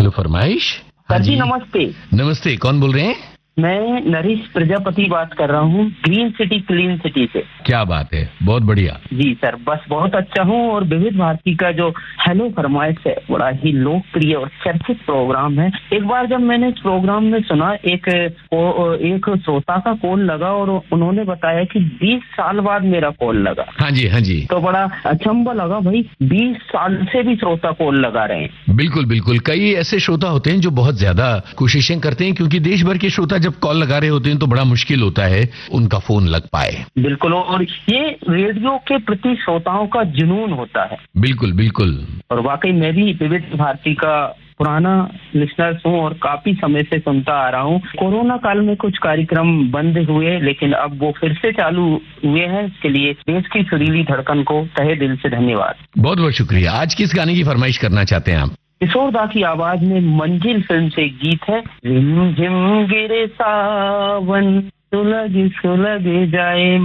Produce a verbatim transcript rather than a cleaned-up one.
Hello फरमाइश। हाँ sir जी जी नमस्ते। नमस्ते, कौन बोल रहे हैं? मैं नरेश प्रजापति बात कर रहा हूँ, ग्रीन सिटी क्लीन सिटी से। क्या बात है, बहुत बढ़िया। जी सर, बस बहुत अच्छा हूँ। और विविध भारती का जो हेलो फरमाइश है बड़ा ही लोकप्रिय और चर्चित प्रोग्राम है। एक बार जब मैंने इस प्रोग्राम में सुना, एक एक श्रोता का कॉल लगा और उन्होंने बताया कि बीस साल बाद मेरा कॉल लगा। हाँ जी हाँ जी। तो बड़ा अचंभा लगा, भाई बीस साल से भी श्रोता कॉल लगा रहे हैं। बिल्कुल बिल्कुल, कई ऐसे श्रोता होते हैं जो बहुत ज्यादा कोशिशें करते हैं, क्योंकि देश भर के श्रोता जब कॉल लगा रहे होते हैं तो बड़ा मुश्किल होता है उनका फोन लग पाए। बिल्कुल, और ये रेडियो के प्रति श्रोताओं का जुनून होता है। बिल्कुल बिल्कुल। और वाकई मैं भी विविध भारती का पुराना लिसनर हूँ और काफी समय से सुनता आ रहा हूँ। कोरोना काल में कुछ कार्यक्रम बंद हुए, लेकिन अब वो फिर से चालू हुए हैं। इसके लिए देश की सुरीली धड़कन को तहे दिल से धन्यवाद। बहुत बहुत शुक्रिया। आज किस गाने की फरमाइश करना चाहते हैं आप? किशोर दा की आवाज में मंजिल फिल्म से एक गीत है, रिम झिम गिरे सावन सुलग सुलग जाए।